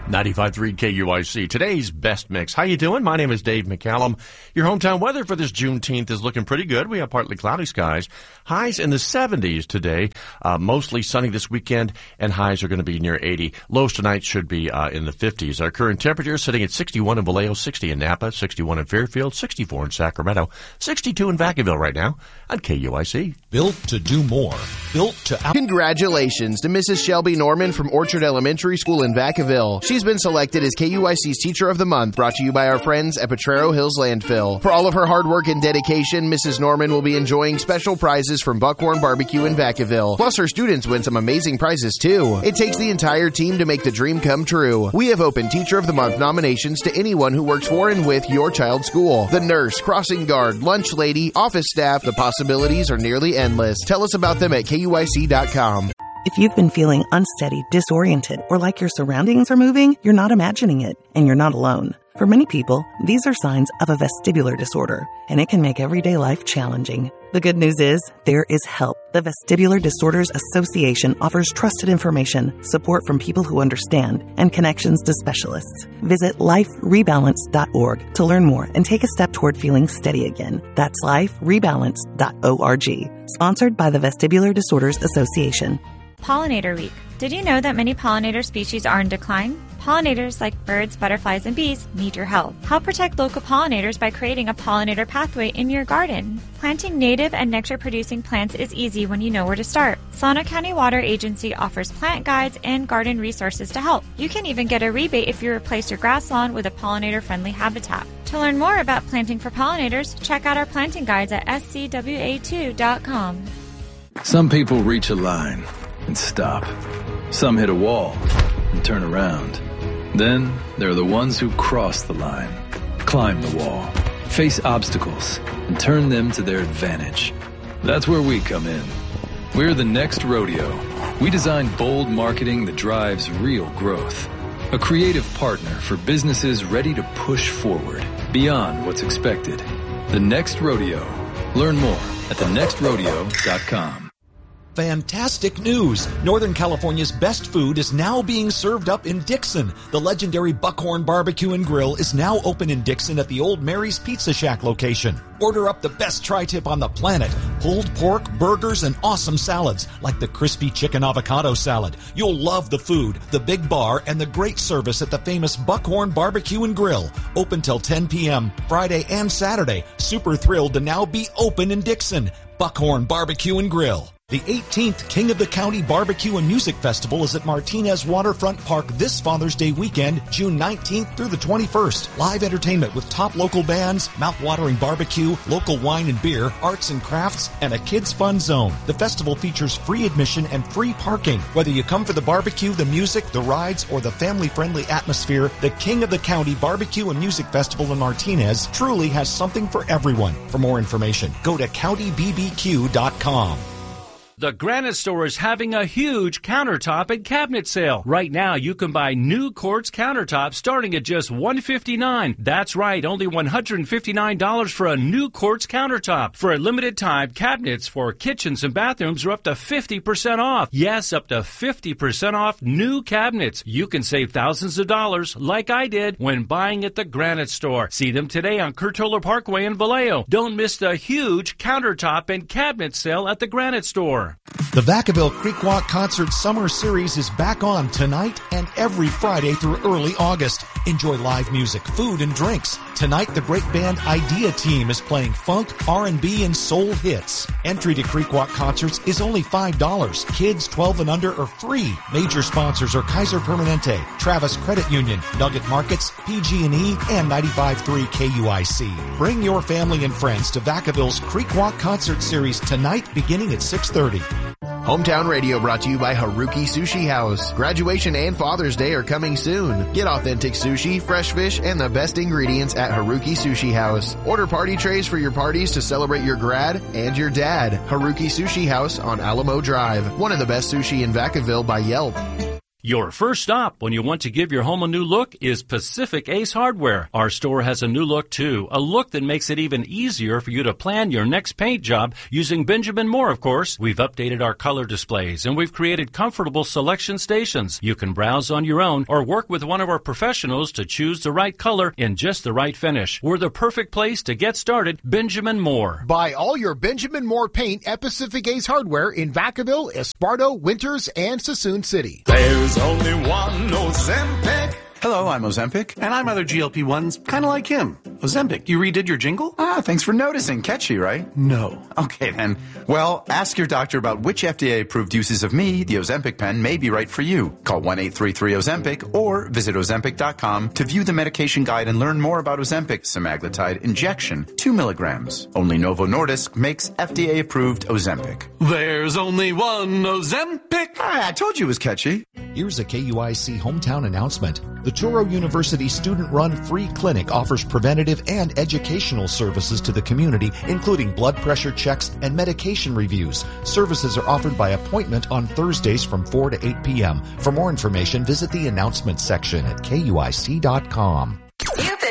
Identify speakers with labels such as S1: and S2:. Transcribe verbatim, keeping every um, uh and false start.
S1: ninety-five point three K U I C, today's best mix. How you doing? My name is Dave McCallum. Your hometown weather for this Juneteenth is looking pretty good. We have partly cloudy skies. Highs in the seventies today. Uh, mostly sunny this weekend, and highs are going to be near eighty. Lows tonight should be uh, in the fifties. Our current temperature is sitting at sixty-one in Vallejo, sixty in Napa, sixty-one in Fairfield, sixty-four in Sacramento, sixty-two in Vacaville right now on K U I C.
S2: Built to do more. Built to... Out-
S3: Congratulations to Missus Shelby Norman from Orchard Elementary School in Vacaville. She's been selected as K U I C's Teacher of the Month, brought to you by our friends at Potrero Hills Landfill. For all of her hard work and dedication, Missus Norman will be enjoying special prizes from Buckhorn Barbecue in Vacaville. Plus, her students win some amazing prizes, too. It takes the entire team to make the dream come true. We have opened Teacher of the Month nominations to anyone who works for and with your child's school. The nurse, crossing guard, lunch lady, office staff, the possibilities are nearly endless. Tell us about them at K U I C dot com.
S4: If you've been feeling unsteady, disoriented, or like your surroundings are moving, you're not imagining it, and you're not alone. For many people, these are signs of a vestibular disorder, and it can make everyday life challenging. The good news is, there is help. The Vestibular Disorders Association offers trusted information, support from people who understand, and connections to specialists. Visit life rebalance dot org to learn more and take a step toward feeling steady again. That's life rebalance dot org. Sponsored by the Vestibular Disorders Association.
S5: Pollinator Week. Did you know that many pollinator species are in decline? Pollinators like birds, butterflies, and bees need your help. Help protect local pollinators by creating a pollinator pathway in your garden. Planting native and nectar-producing plants is easy when you know where to start. Solano County Water Agency offers plant guides and garden resources to help. You can even get a rebate if you replace your grass lawn with a pollinator-friendly habitat. To learn more about planting for pollinators, check out our planting guides at S C W A two dot com.
S6: Some people reach a line and stop. Some hit a wall and turn around. Then there are the ones who cross the line, climb the wall, face obstacles, and turn them to their advantage. That's where we come in. We're the Next Rodeo. We design bold marketing that drives real growth. A creative partner for businesses ready to push forward beyond what's expected. The Next Rodeo. Learn more at the next rodeo dot com.
S2: Fantastic news! Northern California's best food is now being served up in Dixon. The legendary Buckhorn Barbecue and Grill is now open in Dixon at the Old Mary's Pizza Shack location. Order up the best tri-tip on the planet. Pulled pork, burgers, and awesome salads like the crispy chicken avocado salad. You'll love the food, the big bar, and the great service at the famous Buckhorn Barbecue and Grill. Open till ten p.m. Friday and Saturday. Super thrilled to now be open in Dixon. Buckhorn Barbecue and Grill. The eighteenth King of the County Barbecue and Music Festival is at Martinez Waterfront Park this Father's Day weekend, June nineteenth through the twenty-first. Live entertainment with top local bands, mouth-watering barbecue, local wine and beer, arts and crafts, and a kids' fun zone. The festival features free admission and free parking. Whether you come for the barbecue, the music, the rides, or the family-friendly atmosphere, the King of the County Barbecue and Music Festival in Martinez truly has something for everyone. For more information, go to county b b q dot com.
S7: The Granite Store is having a huge countertop and cabinet sale. Right now, you can buy new quartz countertops starting at just one hundred fifty-nine dollars. That's right, only one hundred fifty-nine dollars for a new quartz countertop. For a limited time, cabinets for kitchens and bathrooms are up to fifty percent off. Yes, up to fifty percent off new cabinets. You can save thousands of dollars, like I did, when buying at the Granite Store. See them today on Curtola Parkway in Vallejo. Don't miss the huge countertop and cabinet sale at the Granite Store.
S2: The Vacaville Creekwalk Concert Summer Series is back on tonight and every Friday through early August. Enjoy live music, food, and drinks. Tonight, the great band Idea Team is playing funk, R and B, and soul hits. Entry to Creekwalk concerts is only five dollars. Kids twelve and under are free. Major sponsors are Kaiser Permanente, Travis Credit Union, Nugget Markets, P G and E, and ninety-five point three K U I C. Bring your family and friends to Vacaville's Creekwalk Concert Series tonight beginning at six thirty.
S3: Hometown Radio brought to you by Haruki Sushi House. Graduation and Father's Day are coming soon. Get authentic sushi, fresh fish, and the best ingredients at Haruki Sushi House. Order party trays for your parties to celebrate your grad and your dad. Haruki Sushi House on Alamo Drive. One of the best sushi in Vacaville by Yelp.
S7: Your first stop when you want to give your home a new look is Pacific Ace Hardware. Our store has a new look too, a look that makes it even easier for you to plan your next paint job using Benjamin Moore, of course. We've updated our color displays and we've created comfortable selection stations. You can browse on your own or work with one of our professionals to choose the right color in just the right finish. We're the perfect place to get started. Benjamin Moore.
S8: Buy all your Benjamin Moore paint at Pacific Ace Hardware in Vacaville, Esparto, Winters, and Sassoon City.
S9: There's only one Ozempic.
S10: Hello, I'm Ozempic. And I'm other G L P ones, kind of like him. Ozempic, you redid your jingle?
S11: Ah, thanks for noticing. Catchy, right?
S10: No.
S11: Okay, then. Well, ask your doctor about which F D A-approved uses of me, the Ozempic pen, may be right for you. Call one eight three three Ozempic or visit Ozempic dot com to view the medication guide and learn more about Ozempic semaglutide injection, two milligrams. Only Novo Nordisk makes F D A-approved Ozempic.
S10: There's only one Ozempic.
S11: Ah, I told you it was catchy.
S2: Here's a K U I C hometown announcement. The Touro University student-run free clinic offers preventative and educational services to the community, including blood pressure checks and medication reviews. Services are offered by appointment on Thursdays from four to eight p.m. For more information, visit the announcement section at K U I C dot com.